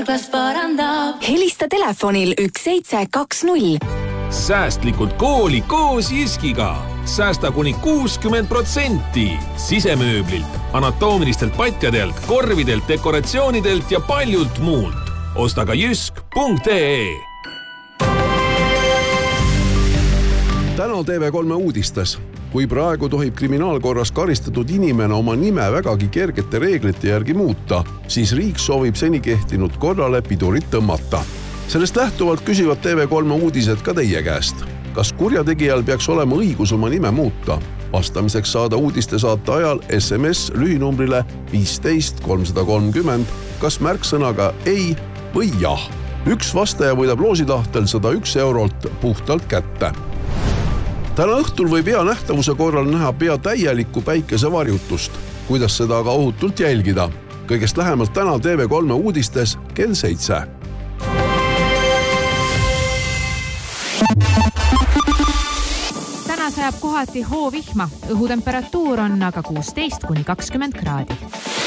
Carglass parandab. Helista telefonil 1720. Säästlikult kooli koos Jiskiga. Säästa kuni 60%. Sisemööblilt, anatoomilistelt patjadelt, korvidelt, dekoratsioonidelt ja paljult muult. Osta ka jysk.ee. Täna TV3 uudistes. Kui praegu tohib kriminaalkorras karistatud inimene oma nime vägagi kergete reeglite järgi muuta, siis riik soovib seni kehtinud korrale pidurit tõmmata. Sellest lähtuvalt küsivad TV3 uudised ka teie käest. Kas kurjategijal peaks olema õigus oma nime muuta? Vastamiseks saada uudiste saate ajal SMS lühinumbrile 15330, kas märksõnaga ei või jah. Üks vastaja võidab loositahtel 101 eurolt puhtalt kätte. Täna õhtul võib hea nähtavuse korral näha pea täielikku päikesevarjutust. Kuidas seda aga ohutult jälgida? Kõigest lähemalt täna TV3 uudistes kell 7. Täna sajab kohati hoovihma. Õhutemperatuur on aga 16–20 kraadi.